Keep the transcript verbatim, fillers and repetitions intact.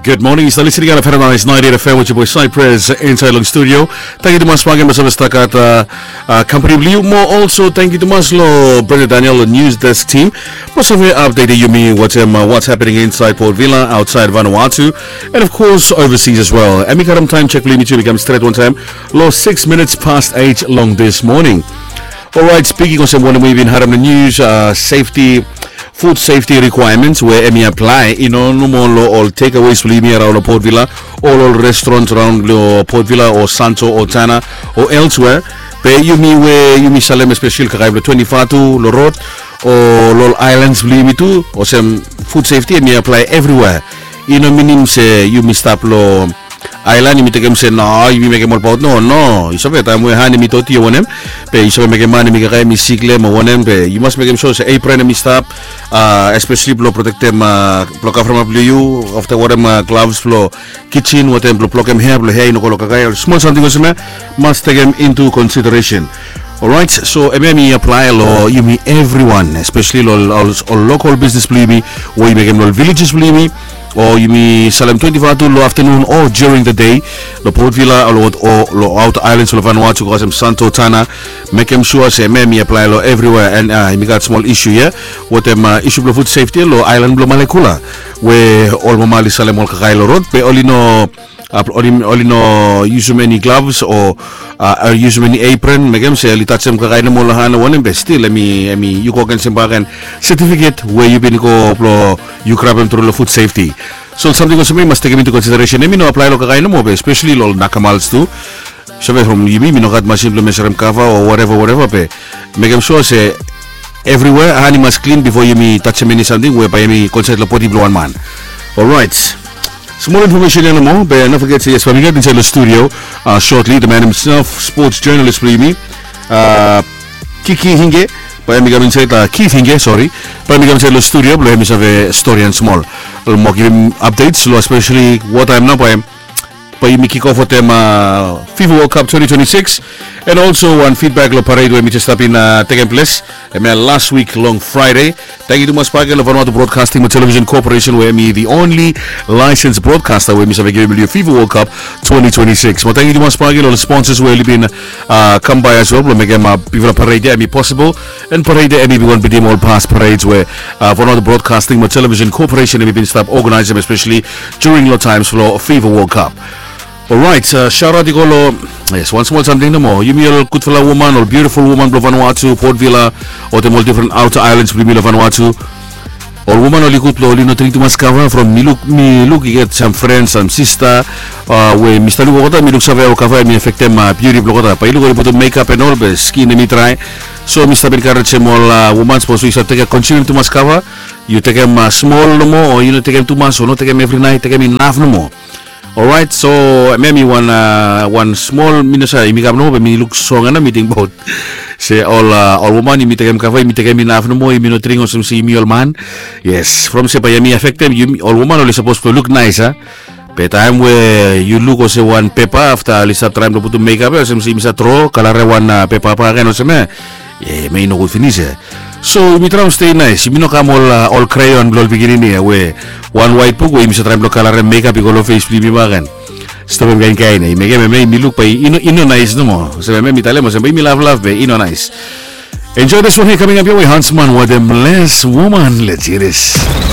Good morning, you're listening out of Paradise ninety-eight F M with your boy Cypress inside Long Studio. Thank you to mas pagi bersama setakat uh, uh, company beliau. More also thank you to mas lo Brother Daniel, the news desk team. Plus have updated you me what's um, uh, what's happening inside Port Vila, outside Vanuatu, and of course overseas as well. Emi karam time check beliau me too become straight one time. Low six minutes past eight long this morning. Alright, speaking of someone we've been had on the news, uh, safety. Food safety requirements where M E apply, you know, no more all takeaways believe me around Port Vila, all, all restaurants around Port Vila or Santo or Tana or elsewhere. But you me where you me Salem special kakaib twenty-four to Lorot or Lol Islands believe me too, or some food safety M E apply everywhere. You know, minim say you me stop lo island you take say no, you make more about no no. You sabi tayo mo hani mi toti yonem. Pe you sabi make money mi kakay mi sikle mo wonem pe. You must make them sure say apron mi stop. Uh, especially blow protect them uh, block from up you after what them uh, gloves flow kitchen what them blow block them hair blow hair no kolokagay small something was me must take them into consideration. Alright, so M M E apply law you mean everyone, especially all, all, all local business believe me, or you make them all villages believe me, or you mean Salem twenty-four to low afternoon or during the day, the Port Vila or or out islands of Vanuatu, cause them Santo Tana, make them sure say M M E apply law everywhere, and uh, you got small issue here, what them uh, issue of food safety law island blow Malekula, where all Mamali Salem all Kakailo road, but only no. Uh, only, only no use many gloves or uh, use many apron. Megam say litat sem kakain mo lahan one and still let me I mean you go can simbakan certificate where you been go pro you grab them through the food safety. So something also must take into consideration. I mean no apply lo kakain mo especially lo nakamals too. So from you mean no kat machine lo measure cover or whatever whatever pe. Megam sure say everywhere honey must clean before you me touch many something where by me consider lo poti blow one man. All right. Some more information in a moment, but don't forget to yes, when we get inside the studio uh, shortly, the man himself, sports journalist, believe me, uh, Kiki Hinge, but I'm going inside uh, Keith Hinge, sorry, but I'm going inside the studio, but I'm have a story and small. I'll more give him updates, especially what I'm now by him. But you kick off with them uh, FIFA World Cup twenty twenty-six, and also one feedback lo parade where we just up in uh, taking place. I mean last week long Friday. Thank you to Mas Pagel of Vanuatu Broadcasting Television Corporation, where me the only licensed broadcaster where me have given you FIFA World Cup twenty twenty-six. Well, thank you to Mas Pagel, all the sponsors where been uh, come by as well. We'll make them uh, people parade there, possible, and parade there, maybe one be all past parades where uh, Vanuatu Broadcasting Television Corporation have been stop organizing, especially during the times for FIFA World Cup. Alright, uh, shout out to Golo. Yes, one small something no more. You mean a good fella woman or beautiful woman of Vanuatu, Port Vila, or the more different outer islands of Vanuatu. Or woman or good lo, no drink to mascava from me look me look you get some friends, some sister, uh where Mister Lugota, me look save or cover me affect them uh, beauty blogota. But you look put makeup and all the skin and me try. So Mister Ben Carrot all uh, woman supposed to take a continue to mascava. You take them uh, small no more, or you know take them too much, or not take them every night, take them enough no more. Alright, so maybe one uh, one small minasa imigam no but me look strong na meeting both. Say all uh, all woman imi tegem kafe imi tegem enough no mo imi no tring some si imi all man. Yes, from say by me affect them you all woman only supposed to look nice huh? But time where you look also one paper after lisa trying to put the makeup some si misa throw color one uh, paper pa kan also me. Yeah, may no good finish eh. So, we try to stay nice. You know, come all, uh, all crayon, blow beginning here, where one white book, where you try to color and makeup, you go face, please be bagan. Stop him getting kind. Make him make me look by, you know, you know, nice no more. So, I me tell him, me love, love, you know, nice. Enjoy this one here coming up your way, Huntsman, what a blessed woman. Let's hear this.